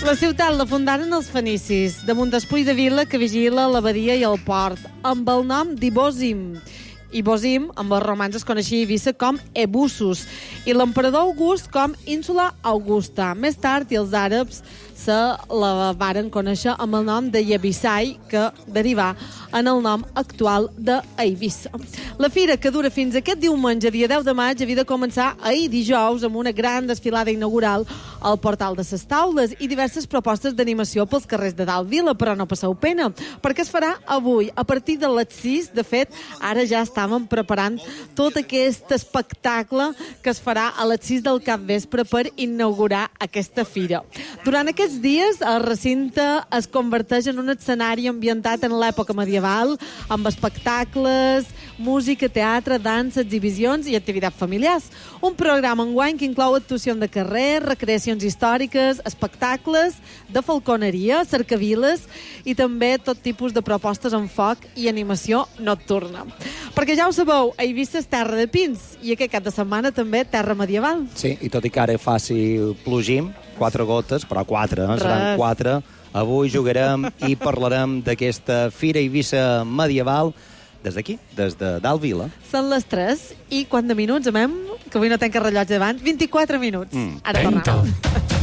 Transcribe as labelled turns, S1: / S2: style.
S1: La ciutat la fundaren els fenicis, damunt d'espull de vila que vigila l'abadia i el port, amb el nom d'Ibòsim. Ibòsim, amb els romans es coneixia Eivissa com Ebussus, i l'emperador August com Ínsula Augusta. Més tard, i els àrabs se la varen conèixer amb el nom de Yebisai, que derivà en el nom actual d'Eivissa. La fira, que dura fins aquest diumenge, dia 10 de maig, havia de començar ahir dijous amb una gran desfilada inaugural al portal de ses taules i diverses propostes d'animació pels carrers de dalt vila, però no passeu pena, perquè es farà avui, a partir de les 6. De fet, ara ja estàvem preparant tot aquest espectacle que es farà a les 6 del capvespre per inaugurar aquesta fira. Durant aquests dies, el recinte es converteix en un escenari ambientat en l'època medieval, amb espectacles, música, teatre, dansa, exhibicions i activitats familiars. Un programa enguany que inclou actuacions de carrer, recreacions històriques, espectacles de falconeria, cercaviles i també tot tipus de propostes en foc i animació nocturna. Perquè ja ho sabeu, Eivissa és terra de pins i aquest cap de setmana també terra medieval.
S2: Sí, i tot i que ara faci plogim, 4 gotes, però 4, seran 4. Avui jugarem i parlarem d'aquesta Fira Eivissa medieval des d'aquí, des de dalt vila.
S1: Són les 3 i quant de minuts, amem? Que avui no tenc el rellotge davant. 24 minuts. Ara tornem.